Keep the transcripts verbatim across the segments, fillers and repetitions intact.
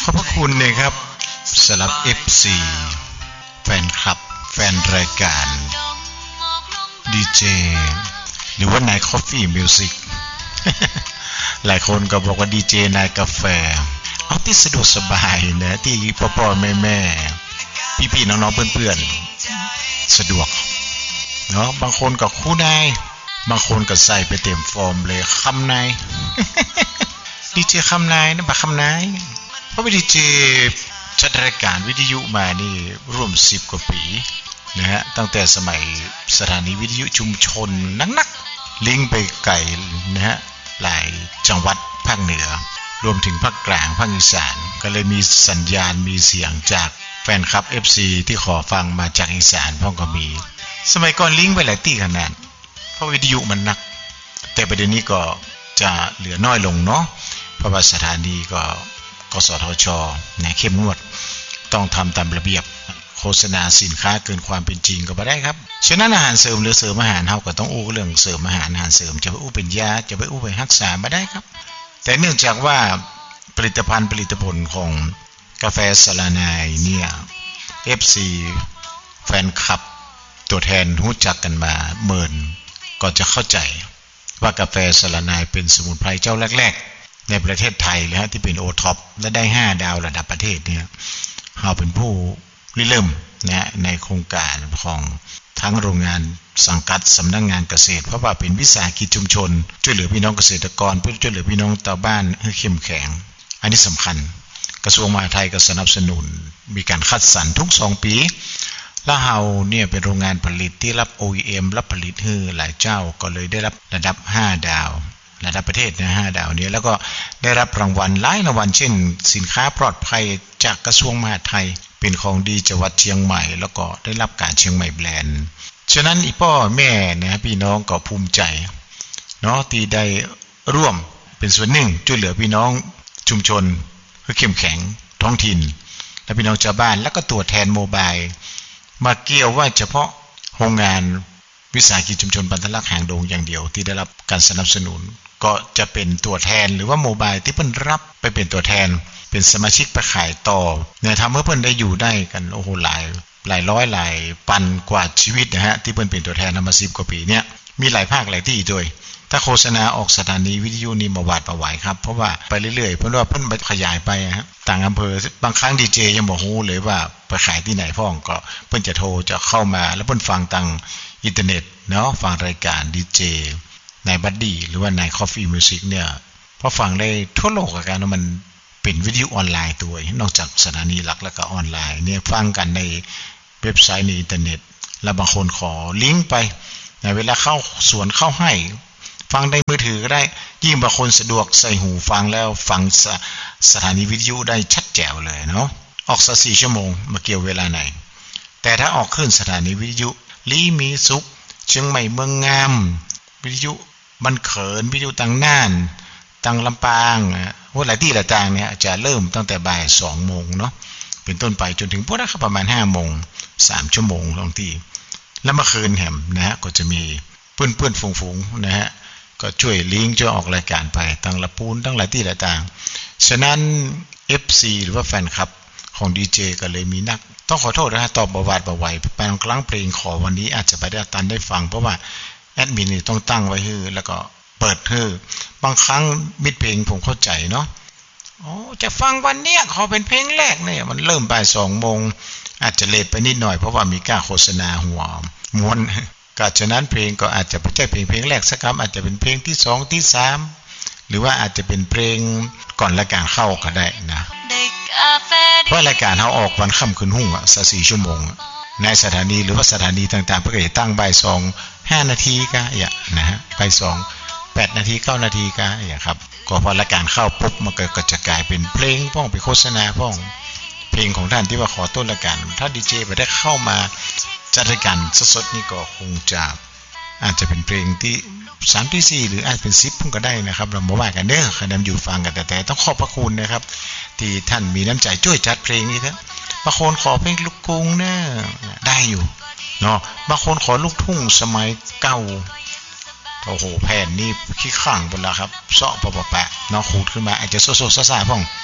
ขอบพระคุณนะครับสำหรับ เอฟ ซี แฟนคลับแฟนรายการดีเจหรือว่านาย Coffee Music หลายคนก็บอกว่าดีเจนายกาแฟเอาที่สะดวกสบายนะที่พ่อๆแม่ๆพี่ๆน้องๆเพื่อนๆสะดวกเนาะบางคนก็คู่นายบางคนก็ใส่ไปเต็มฟอร์มเลยคำนายดีเจคำนายนะบักคำนายเพราะว่าดีเจจัดรายการวิทยุมานี่ร่วมสิบกว่าปีนะฮะตั้งแต่สมัยสถานีวิทยุชุมชนนักๆลิงก์ไปไกลนะฮะหลายจังหวัดภาคเหนือรวมถึงภาคกลางภาคอีสานก็เลยมีสัญญาณมีเสียงจากแฟนคลับ เอฟ ซี ที่ขอฟังมาจากอีสานพ่อก็มีสมัยก่อนลิงก์ไปหลายที่ขนาดเพราะวิทยุมันนักแต่ประเด็นนี้ก็จะเหลือน้อยลงเนาะเพราะว่าสถานีก็กสทช.นะเข้มงวดต้องทำตามระเบียบโฆษณาสินค้าเกินความเป็นจริงก็บ่ได้ครับฉะนั้นอาหารเสริมหรือเสริมอาหารเฮาก็ต้องอู้เรื่องเสริมอาหารอาหารเสริมจะไปอู้เป็นยาจะไปอู้ไปรักษาบ่ได้ครับแต่เนื่องจากว่าผลิตภัณฑ์ผลิตผลของกาแฟสลานายเนี่ย เอฟ ซี แฟนคลับตัวแทนรู้จักกันมาเมินก็จะเข้าใจว่ากาแฟสลานายเป็นสมุนไพรเจ้าแรกๆในประเทศไทยเลยฮะที่เป็นโอท็อปและได้ห้าดาวระดับประเทศเนี่ยเฮาเป็นผู้ริเริ่มนะในโครงการของทั้งโรงงานสังกัดสำนักงานเกษตรเพราะว่าเป็นวิสาหกิจชุมชนช่วยเหลือพี่น้องเกษตรกรเพื่อช่วยเหลือพี่น้องชาวบ้านให้เข้มแข็งอันนี้สำคัญกระทรวงมหาดไทยก็สนับสนุนมีการคัดสรรทุกสองปีและเฮาเนี่ยเป็นโรงงานผลิตที่รับ โอ อี เอ็ม รับผลิตให้หลายเจ้าก็เลยได้รับระดับห้าดาวระดับประเทศนะห้าดาวนี้แล้วก็ได้รับรางวัลหลายรางวัลเช่นสินค้าปลอดภัยจากกระทรวงมหาดไทยเป็นของดีจังหวัดเชียงใหม่แล้วก็ได้รับการเชียงใหม่แบรนด์ฉะนั้นอีพ่อแม่นะพี่น้องก็ภูมิใจเนาะที่ได้ร่วมเป็นส่วนหนึ่งช่วยเหลือพี่น้องชุมชนให้เข้มแข็งท้องถิ่นและพี่น้องชาวบ้านแล้วก็ตัวแทนโมบายมาเกี่ยวว่าเฉพาะโรงงานวิสาหกิจชุมชนปันทลักษณ์หางดงอย่างเดียวที่ได้รับการสนับสนุนก็จะเป็นตัวแทนหรือว่าโมบายที่เพิ่นรับไปเป็นตัวแทนเป็นสมาชิกไปขายต่อเนี่ยทำให้เพิ่นได้อยู่ได้กันโอ้โหหลายหลายร้อยหลายพันกว่าชีวิตนะฮะที่เพิ่นเป็นตัวแทนมาสิบกว่าปีเนี่ยมีหลายภาคหลายที่ด้วยถ้าโฆษณาออกสถานีวิทยุนี่มาหวาดประไหวครับเพราะว่าไปเรื่อยๆเพิ่นว่าเพิ่นขยายไปฮะต่างอำเภอบางครั้งดีเจยังบ่ฮู้เลยว่าไปขายที่ไหนพ้องก็เพิ่นจะโทรจะเข้ามาแล้วเพิ่นฟังทางอินเทอร์เน็ตเนาะฟังรายการดีเจในบัดดี้หรือว่าใน Coffee Music เนี่ยพอฟังได้ทั่วโลกอาการมันเป็นวิทยุออนไลน์ตัวนอกจากสถานีหลักแล้วก็ออนไลน์เนี่ยฟังกันในเว็บไซต์ในอินเทอร์เน็ตแล้วบางคนขอลิงก์ไปในเวลาเข้าสวนเข้าให้ฟังในมือถือก็ได้ยิ่งบางคนสะดวกใส่หูฟังแล้วฟังส, สถานีวิทยุได้ชัดแจ๋วเลยเนาะออกสักสี่ชั่วโมงมาเกี่ยวเวลาไหนแต่ถ้าออกขึ้นสถานีวิทยุลีมีสุขเชียงใหม่เมืองงามวิทยุบันเขินวิทยุต่างน่านต่างลำปางว่าหลายที่หลายต่างเนี่ยจะเริ่มตั้งแต่บ่ายสองโมงเนาะเป็นต้นไปจนถึงพวกนั้นประมาณห้าโมงสามชั่วโมงบางทีแล้วเมื่อคืนแหมนะฮะก็จะมีเพื่อนๆฝูงๆนะฮะก็ช่วยลิงก์ช่วยออกรายการไปตั้งละปูนตั้งหลายที่หลายต่างฉะนั้น เอฟ ซี หรือว่าแฟนคลับของดีเจก็เลยมีนักต้องขอโทษนะฮะตอบบวาดบวไหวบางครั้งเพลงขอวันนี้อาจจะไปได้ตันได้ฟังเพราะว่าแอดมินนี่ต้องตั้งไว้ให้แล้วก็เปิดให้บางครั้งมิดเพลงผมเข้าใจเนาะโอ้จะฟังวันเนี้ยขอเป็นเพลงแรกเนี่ยมันเริ่มบ่ายสองโมงอาจจะเลทไปนิดหน่อยเพราะว่ามีการโฆษณาหัวม้วนก็ฉะนั้นเพลงก็อาจจะไม่ใช่เพลงเพลงแรกสักคำอาจจะเป็นเพลงที่สองที่สามหรือว่าอาจจะเป็นเพลงก่อนรายการเข้าก็ได้นะเพราะรายการเขาออกวันค่ำคืนหุ้งอ่ะสักสี่ชั่วโมงในสถานีหรือว่าสถานีต่างๆเพื่อจะตั้งบ่ายสองห้านาทีก็อย่างนะฮะบ่ายสองแปดนาทีเก้านาทีก็อย่างครับก็พอรายการเข้าปุ๊บมันก็จะกลายเป็นเพลงพ้องเป็นโฆษณาพ้องเพลงของท่านที่ว่าขอต้นรายการถ้าดีเจไปได้เข้ามาจัดรายการสดๆนี่ก็คงจะอาจจะเป็นเพลงที่สามที่สี่หรืออาจเป็นสิบก็ได้นะครับเราบ่ว่ากันเด้อใครนำอยู่ฟังกันแต่แต่ต้องขอบพระคุณนะครับที่ท่านมีน้ำใจช่วยจัดเพลงนี้ครับบางคนขอเพลงลูกกรุงเนี่ยได้อยู่เนาะบางคนขอลูกทุ่งสมัยเก่าโอ้โหแผ่นนี่ขี้ข้างหมดแล้วครับเซาะปะปะเนาะขูดขึ้นมาอาจจะโซโซซ่าๆพ่อง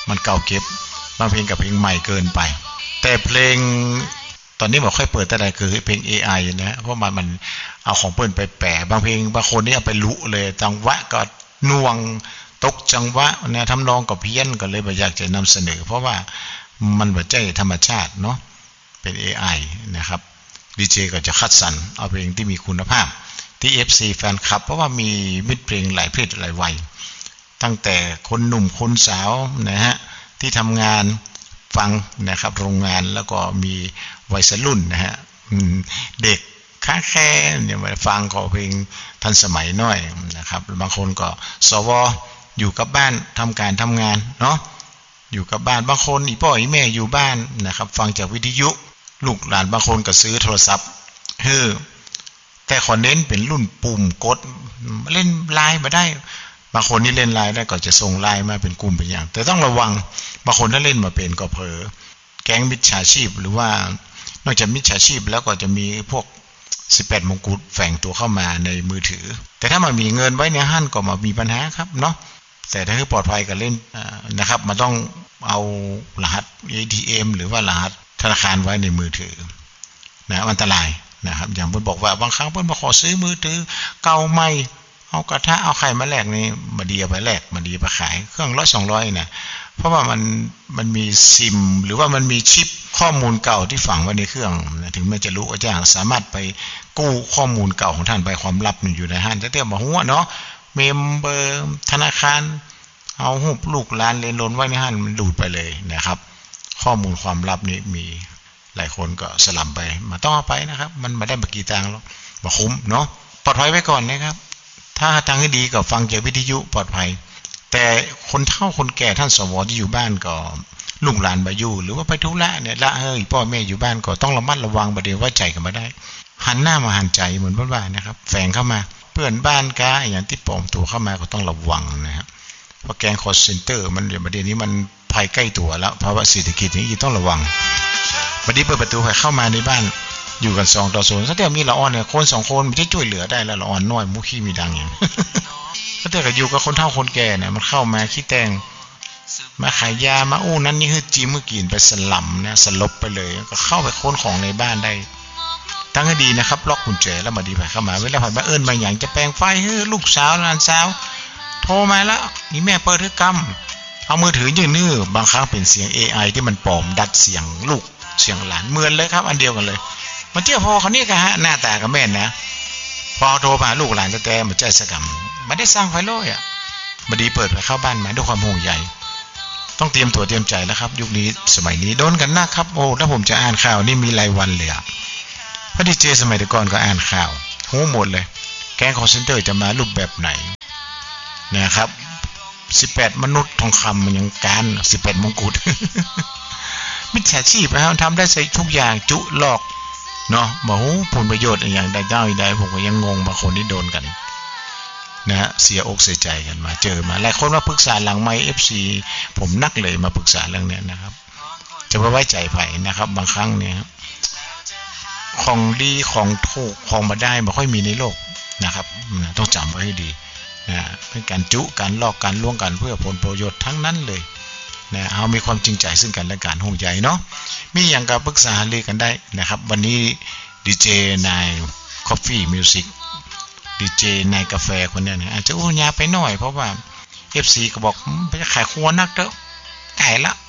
มันเก่าเก็บบางเพลงกับเพลงใหม่เกินไปแต่เพลงตอนนี้บอกค่อยเปิดแต่ใดคือเพลง เอ ไอ นะเพราะมันมันเอาของเปิ้นไปแปะบางเพลงบางคนนี่เอาไปลุเลยจังหวะก็น่วงตกจังหวะเนี่ยทำนองก็เพี้ยนก็เลยบ่อยากจะนำเสนอเพราะว่ามันบ่ใช่ธรรมชาติเนาะเป็น เอ ไอ นะครับดีเจก็จะคัดสรรเอาเพลงที่มีคุณภาพที่ เอฟ ซี แฟนคลับเพราะว่ามีมิตรเพลงหลายเพศหลายวัยตั้งแต่คนหนุ่มคนสาวนะฮะที่ทำงานฟังนะครับโรงงานแล้วก็มีวัยรุ่นนะฮะเด็กค้าแค่เนี่ยมาฟังขอเพลงทันสมัยหน่อยนะครับบางคนก็สวอยู่กับบ้านทำการทำงานเนาะอยู่กับบ้านบางคนอีพ่ออีแม่อยู่บ้านนะครับฟังจากวิทยุลูกหลานบางคนก็ซื้อโทรศัพท์เฮ้อแต่ขอเน้นเป็นรุ่นปุ่มกดเล่นไลน์มาได้บางคนนี่เล่นไลน์ได้ก็จะส่งไลน์มาเป็นกลุ่มเป็นอย่างแต่ต้องระวังบางคนถ้าเล่นมาเป็นก็เผลอแก๊งมิจฉาชีพหรือว่านอกจากมิจฉาชีพแล้วก็จะมีพวกสิบแปดมงกุฎแฝงตัวเข้ามาในมือถือแต่ถ้ามันมีเงินไว้ในห้างก็มามีปัญหาครับเนาะแต่ถ้าคือปลอดภัยกับเล่นนะครับมันต้องเอารหัส เอ ที เอ็ม หรือว่ารหัสธนาคารไว้ในมือถือนะอันตรายนะครับอย่างเพิ่นบอกว่าบางครั้งเพิ่นมาขอซื้อมือถือเก่าใหม่เอากระทะเอาไข่มาแลกนี่มาดีเอาไปแลกมาดีไปขายเครื่องร้อยสองร้อยนะเพราะว่ามันมันมีซิมหรือว่ามันมีชิปข้อมูลเก่าที่ฝังไว้ในเครื่องถึงแม้จะรู้อาจารย์สามารถไปกู้ข้อมูลเก่าของท่านไปความลับอยู่ในห้างแต่เตี้ยบอกว่าเนาะเมมเบอร์ธนาคารเอาหูปลูกหลานเรียนล้นไว้ในห้างมันดูดไปเลยนะครับข้อมูลความลับนี่มีหลายคนก็สลับไปมาต้องเอาไปนะครับมันไม่ได้มากี่ตังค์หรอกมาคุ้มเนาะปลอดภัยไว้ก่อนนะครับถ้าทางที่ดีก็ฟังจากวิทยุปลอดภัยแต่คนเฒ่าคนแก่ท่านสวที่อยู่บ้านก็ลูกหลานบ่อยู่หรือว่าไปธุระเนี่ยละเฮ้ยพ่อแม่อยู่บ้านก็ต้องระมัดระวังบ่ได้ว่าใจกันบ่ได้หันหน้ามาหันใจเหมือนเพิ่นว่านะครับแฝงเข้ามาเพื่อนบ้านกะอย่างที่ปลอมตัวเข้ามาก็ต้องระวังนะครับเพราะแก๊งคอลเซ็นเตอร์มันเดี๋ยวประเด็นนี้มันภัยใกล้ตัวแล้วภาวะเศรษฐกิจนี้ต้องระวังบัดนี้เปิดประตูให้เข้ามาในบ้านอยู่กันสองต่อศูนย์ซะแต่มีละอ่อนเนี่ยคนสองคนมันจะช่วยเหลือได้แล้วละอ่อนน้อยมุขี้มีดังอย่างซะแต่ก็อยู่กับคนเฒ่าคนแก่เนี่ยมันเข้ามาขี้แตงมาขายยามาอู้นั้นนี่คือจีมือกินไปสลัมนะสลบไปเลยก็เข้าไปค้นของในบ้านได้ตั้งให้ดีนะครับล็อกกุญแจแล้วมาดีไปเข้ามาเวลาผ่านมาเอิ้นบางอย่างจะแปลงไฟเฮ้ยลูกสาวหลานสาวโทรมาแล้วนี่แม่เปิดคือกำเอามือถือยืนนื้อบางครั้งเป็นเสียง เอ ไอ ที่มันปลอมดัดเสียงลูกเสียงหลานเหมือนเลยครับอันเดียวกันเลยมันเจ้าพ่อเขานี่กะฮะหน้าตากับแม่นนะพอโทรมาลูกหลานแต่ๆมันใจสกรรมไม่ได้สร้างไฟโล่อ่ะบดีเปิดไปเข้าบ้านมาด้วยความห่วงใยต้องเตรียมตัวเตรียมใจแล้วครับยุคนี้สมัยนี้โดนกันนะครับโอ้แล้วผมจะอ่านข่าวนี่มีรายวันเลยอ่ะพอดีเจสมัยก่อนก็อ่านข่าวโหหมดเลยแก๊งคอลเซ็นเตอร์จะมารูปแบบไหนนะครับสิบแปดมนุษย์ทองคำมันยังการสิบแปดมงกุฎมิจฉาชีพนะครับทำได้ใส่ทุกอย่างจุหลอกเนาะบอกผลประโยชน์อย่างใดเจ้าใดผมก็ยังงงบางคนที่โดนกันนะฮะเสียอกเสียใจกันมาเจอมาหลายคนมาปรึกษาหลังไมค์ เอฟ ซี ผมนักเลยมาปรึกษาเรื่องนี้นะครับจะไม่ไว้ใจไผนะครับบางครั้งเนี่ยของดีของถูกของมาได้ไม่ค่อยมีในโลกนะครับต้องจำไว้ให้ดีนะเป็นการจุการลอกการล่วงกันเพื่อผลประโยชน์ทั้งนั้นเลยนะเอามีความจริงใจซึ่งกันและกันห่วงใยเนาะมีอย่างกับปรึกษาเรียกันได้นะครับวันนี้ดีเจนาย Coffee Music ดีเจนายกาแฟคนนี้นะอาจจะอู้ยาไปหน่อยเพราะว่า เอฟ ซี ก็บอกไปขายครัวนักเด้อไก่ละ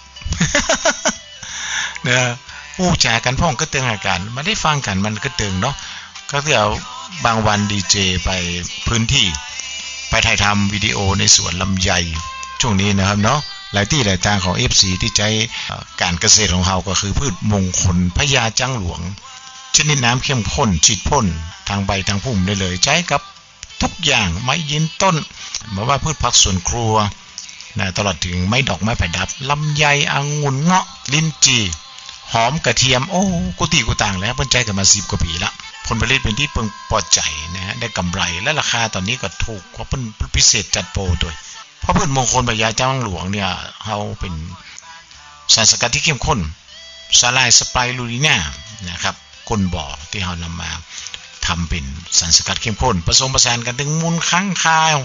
เนี่ยอู้จ่ากันพ่องก็เตือนอาการมาได้ฟังกันมันก็เตือนเนาะก็เดี๋ยวบางวันดีเจไปพื้นที่ไปถ่ายทำวิดีโอในสวนลำไยช่วงนี้นะครับเนาะหลายที่หลายทางของ เอฟ ซี ที่ใช้การเกษตรของเราก็คือพืชมงคลพญาจังหลวงชนิดน้ำเข้มข้นฉีดพ่นทางใบทางพุ่มได้เลยใช้กับทุกอย่างไม้ยืนต้นเหมือนว่าพืชผักสวนครัวนะตลอดถึงไม้ดอกไม้ประดับลำไยองุ่นเงาะลิ้นจี่หอมกระเทียมโอ้กุฏิกุต่างแล้วเพิ่นใจกันมาสิบกว่าปีละผลผลิตเป็นที่เพิ่งพอใจนะฮะได้กำไรและราคาตอนนี้ก็ถูกกว่าเพิ่นพิเศษจัดโปรด้วยเพราะพืชมงคลพญาจังหลวงเนี่ยเฮาเป็นสารสกัดที่เข้มข้นสาลายสไปรูลิน่านะครับก้นบ่อที่เฮานำมาทำเป็นสารสกัดเข้มข้นผสมผสานกันถึงมูลค้างคาว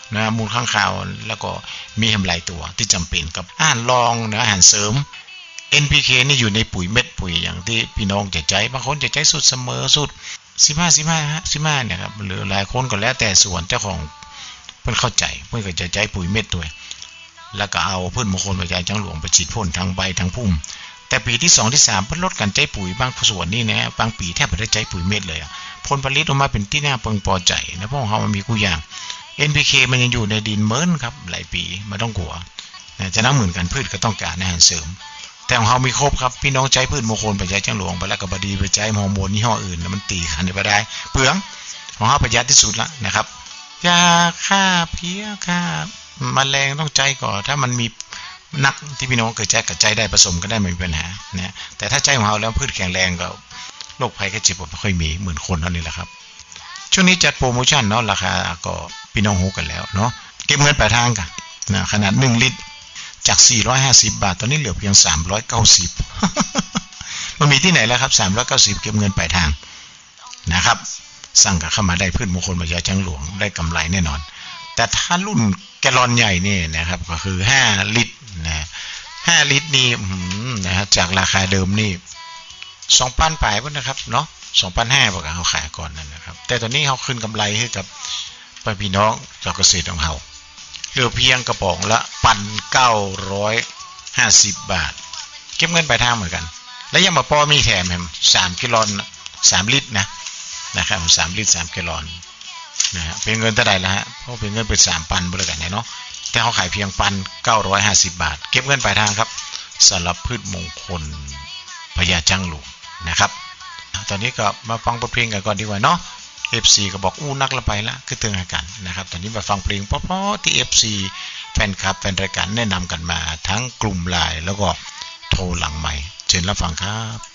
นะมูลข้างคาวแล้วก็มีแฮมหลายตัวที่จำเป็นกับอาหารรองนะอาหารเสริม เอ็น พี เค นี่อยู่ในปุ๋ยเม็ดปุ๋ยอย่างที่พี่น้องจะใจบางคนจะใจสุดเสมอสุดสิบห้า สิบห้า สิบห้าเนี่ยครับหรือหลายคนก็แล้วแต่ส่วนเจ้าของเพิ่นเข้าใจเพิ่นก็จะใจปุ๋ยเม็ดด้วยแล้วก็เอาพืชมงคลปัจจัยจังหลวงไปฉีดพ่นทั้งใบทั้งพุ่มแต่ปีที่สองที่สามเพิ่นลดการใจปุ๋ยบางส่วนนี่นะบางปีแทบไม่ได้ใจปุ๋ยเม็ดเลยผลผลิตออกมาเป็นที่น่าพึงพอใจนะเพราะของเขามันมีกูอย่าง เอ็น พี เค มันยังอยู่ในดินเมินครับหลายปีไม่ต้องกลัวจะน้ำเหมือนกันพืชก็ต้องการอาหารเสริมแต่ของเขามีครบครับพี่น้องใจพืชมงคลปัจจัยจังหลวงไปแล้วก็บดีไปใจฮอร์โมนยี่ห้ออื่นแล้วมันตีขันไปได้เปลืองของเขาประหยัดที่สุดละนะครับยาฆ่าเพี้ยฆ่าแมลงต้องใจก่อนถ้ามันมีนักที่พี่น้องเกิดใจกับใจได้ผสมกันได้ไม่มีปัญหานะแต่ถ้าใจของเราแล้วพืชแข็งแรงก็โรคภัยแค่เจ็บไม่ค่อยมีเหมือนคนเท่านี้แหละครับช่วงนี้จัดโปรโมชั่นเนาะราคาก็พี่น้องฮู้กันแล้วเนาะเก็บเงินปลายทางกันนะขนาดหนึ่งลิตรจากสี่ร้อยห้าสิบบาทตอนนี้เหลือเพียงสามร้อยเก้าสิบ มันมีที่ไหนแล้วครับสามร้อยเก้าสิบเก็บเงินปลายทางนะครับสั่งกับเข้ามาได้พืชมงคลปัจจัยจังหลวงได้กำไรแน่นอนแต่ถ้ารุ่นแกลลอนใหญ่นี่นะครับก็คือห้าลิตรนะห้าลิตรนี่นะฮะจากราคาเดิมนี่ สองพัน ปลายพุ่นนะครับเนาะ สองพันห้าร้อย บ่ก็เฮาขายก่อนนั่นนะครับแต่ตอนนี้เฮาขึ้นกำไรให้กับพี่น้องชาวเกษตรของเฮาเหลือเพียงกระป๋องละ หนึ่งพันเก้าร้อยห้าสิบ บาทเก็บเงินปลายทางเหมือนกันแล้วยังมาพอมีแถมแฮมสามกิโลสามลิตรนะนะครับสามลิตรสามกิโลนะฮะเป็นเงินเท่าใดล่ะฮะเพราะเป็นเงินเป็น สามพัน บ่แล้วกันเนาะแต่เฮาขายเพียง หนึ่งพันเก้าร้อยห้าสิบ บาทเก็บเงินปลายทางครับสำหรับพืชมงคลพญาจังหลวงนะครับตอนนี้ก็มาฟังเพลงกันก่อนดีกว่าเนาะ เอฟ ซี ก็บอกอู้นักละไปละคือเตือนกันนะครับตอนนี้มาฟังเพลงเพราะๆที่ เอฟ ซี แฟนคลับแฟนรายการแนะนำกันมาทั้งกลุ่มไลน์แล้วก็โทรหลังใหม่เชิญรับฟังครับ